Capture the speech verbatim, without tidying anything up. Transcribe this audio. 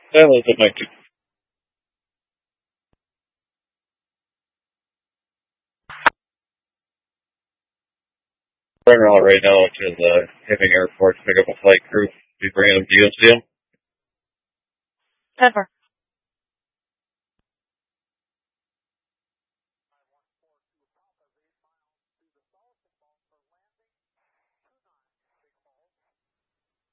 Yeah, that's it, Mike. We're out right now to the Hibbing Airport to pick up a flight crew. We bring them to U S D M. Denver.